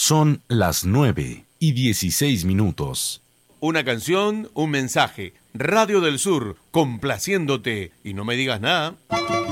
Son las 9:16. Una canción, un mensaje. Radio del Sur, complaciéndote. Y no me digas nada.